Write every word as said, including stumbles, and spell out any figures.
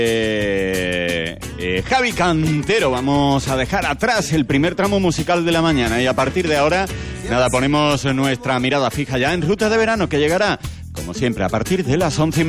Eh, eh, Javi Cantero, vamos a dejar atrás el primer tramo musical de la mañana y a partir de ahora, nada, ponemos nuestra mirada fija ya en Ruta de Verano, que llegará, como siempre, a partir de las once y media.